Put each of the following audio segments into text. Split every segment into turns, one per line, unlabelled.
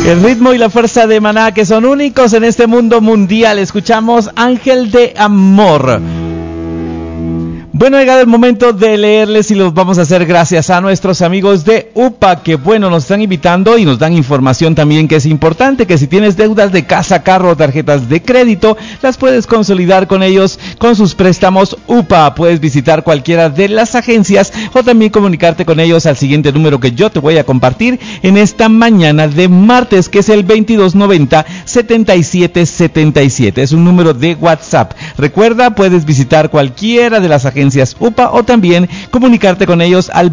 El ritmo y la fuerza de Maná, que son únicos en este mundo mundial. Escuchamos Ángel de Amor. Bueno, ha llegado el momento de leerles y los vamos a hacer gracias a nuestros amigos de UPA, que bueno, nos están invitando y nos dan información también que es importante, que si tienes deudas de casa, carro o tarjetas de crédito, las puedes consolidar con ellos con sus préstamos UPA. Puedes visitar cualquiera de las agencias o también comunicarte con ellos al siguiente número que yo te voy a compartir en esta mañana de martes, que es el 2290-7777. Es un número de WhatsApp. Recuerda, puedes visitar cualquiera de las agencias UPA o también comunicarte con ellos al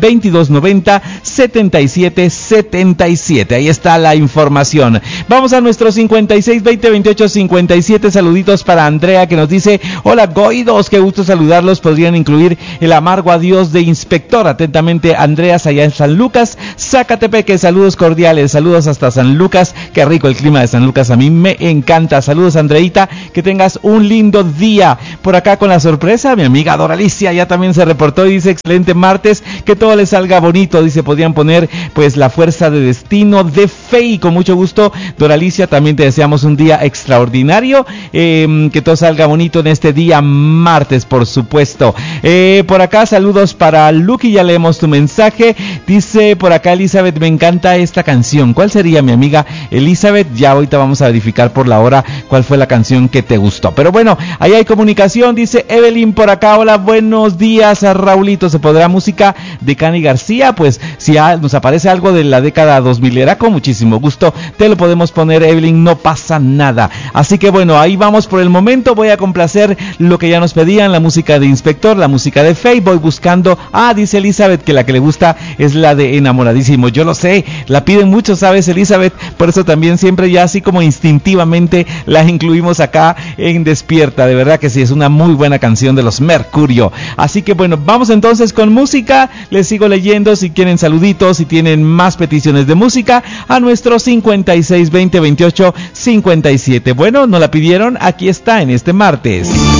2290-7777. Ahí está la información. Vamos a nuestro 56202857. Saluditos para Andrea, que nos dice: hola Goidos, qué gusto saludarlos. Podrían incluir el amargo adiós de Inspector. Atentamente, Andreas, allá en San Lucas, Zacatepeque. Saludos cordiales, saludos hasta San Lucas. Qué rico el clima de San Lucas, a mí me encanta. Saludos, Andreita, que tengas un lindo día. Por acá con la sorpresa, mi amiga Doralicia ya también se reportó y dice: excelente martes, que todo les salga bonito. Dice: podrían poner pues la fuerza de destino de fe. Y con mucho gusto, Doralicia, también te deseamos un día extraordinario, que todo salga bonito en este día martes, por supuesto. Por acá saludos para Lucky, ya leemos tu mensaje. Dice por acá Elizabeth: me encanta esta canción. ¿Cuál sería, mi amiga Elizabeth? Ya ahorita vamos a verificar por la hora cuál fue la canción que te gustó. Pero bueno, ahí hay comunicación. Dice Evelyn por acá: hola, buenos días a Raulito. ¿Se podrá música de Cani García? Pues si nos aparece algo de la década 2000 era con muchísimo gusto te lo podemos poner, Evelyn, no pasa nada. Así que bueno, ahí vamos por el momento. Voy a complacer lo que ya nos pedían, la música de Inspector, la música de Faye. Voy buscando, dice Elizabeth que la que le gusta es la de Enamoradísimo. Yo lo sé, la piden mucho, ¿sabes, Elizabeth? Por eso también siempre ya así como instintivamente la incluimos acá en Despierta. De verdad que sí, es una muy buena canción de los Mercurio. Así que bueno, vamos entonces con música. Les sigo leyendo si quieren saluditos, si tienen más peticiones de música, a nuestro 56202857. Bueno, no la pidieron, aquí está en este martes.